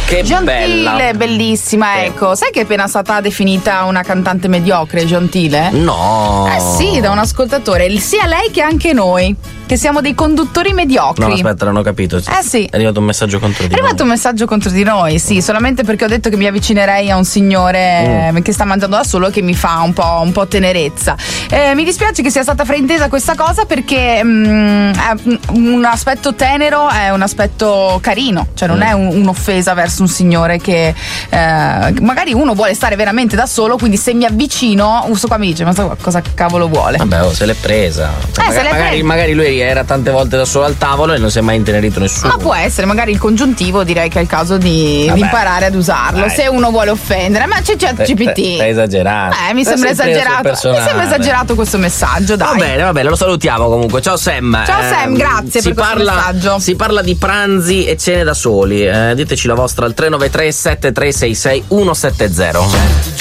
Che Gentile, bella. bellissima, ecco. Sai che è appena stata definita una cantante mediocre, Gentile? No. Sì, da un ascoltatore, sia lei che anche noi, che siamo dei conduttori mediocri. No, aspetta, non ho capito. Sì. È arrivato un messaggio contro di È arrivato un messaggio contro di noi, sì, solamente perché ho detto che mi avvicinerei a un signore che sta mangiando da solo, che mi fa un po' tenerezza. Mi dispiace che sia stata fraintesa questa cosa, perché un aspetto tenero è un aspetto carino, cioè non è un'offesa verso un signore che magari uno vuole stare veramente da solo, quindi se mi avvicino, questo qua mi dice: ma cosa cavolo vuole? Vabbè, se l'è presa. Magari lui era tante volte da solo al tavolo e non si è mai intenerito nessuno. Ma può essere, magari il congiuntivo, direi che è il caso di imparare ad usarlo. Dai. Se uno vuole offendere, ma c'è ChatGPT. Stai esagerando. Mi sembra esagerato questo messaggio, dai. Va bene, lo salutiamo comunque. Ciao Sam. Ciao Sam, grazie per questo messaggio. Si parla di pranzi e cene da soli. Diteci la vostra al 393 7366 170.